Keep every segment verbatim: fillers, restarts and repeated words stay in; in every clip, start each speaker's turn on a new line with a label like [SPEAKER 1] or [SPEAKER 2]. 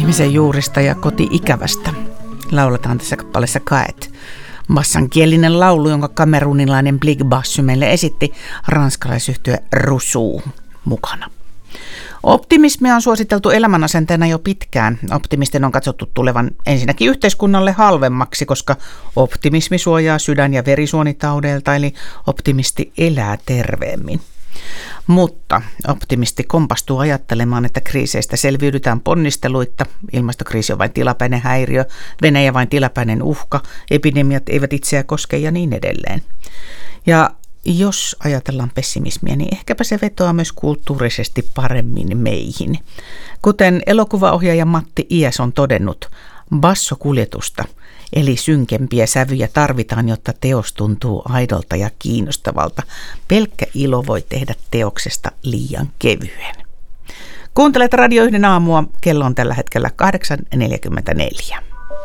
[SPEAKER 1] ihmisen juurista ja koti-ikävästä. Lauletaan tässä kappaleessa Kaet. Bassankielinen laulu, jonka kamerunilainen Blig Bassy meille esitti, ranskalaisyhtye Rousseau mukana. Optimismia on suositeltu elämänasenteena jo pitkään. Optimistin on katsottu tulevan ensinnäkin yhteiskunnalle halvemmaksi, koska optimismi suojaa sydän- ja verisuonitaudeilta, eli optimisti elää terveemmin. Mutta optimisti kompastuu ajattelemaan, että kriiseistä selviydytään ponnisteluitta. Ilmastokriisi on vain tilapäinen häiriö, Venäjä vain tilapäinen uhka, epidemiat eivät itseä koske ja niin edelleen. Ja jos ajatellaan pessimismiä, niin ehkäpä se vetoaa myös kulttuurisesti paremmin meihin. Kuten elokuvaohjaaja Matti Iäs on todennut, bassokuljetusta eli synkempiä sävyjä tarvitaan, jotta teos tuntuu aidolta ja kiinnostavalta. Pelkkä ilo voi tehdä teoksesta liian kevyen. Kuuntelet Radio yhden aamua. Kello on tällä hetkellä kahdeksan neljäkymmentäneljä.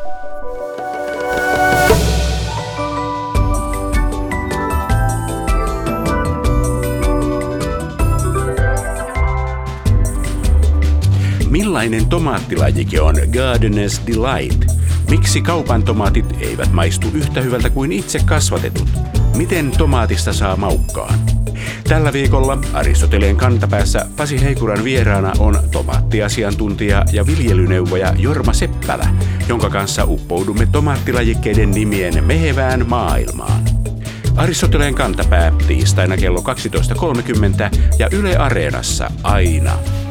[SPEAKER 2] Millainen tomaattilajike on Gardener's Delight? Miksi kaupan tomaatit eivät maistu yhtä hyvältä kuin itse kasvatetut? Miten tomaatista saa maukkaan? Tällä viikolla Aristoteleen kantapäässä Pasi Heikuran vieraana on tomaattiasiantuntija ja viljelyneuvoja Jorma Seppälä, jonka kanssa uppoudumme tomaattilajikkeiden nimien mehevään maailmaan. Aristoteleen kantapää tiistaina kello kaksitoista kolmekymmentä ja Yle Areenassa aina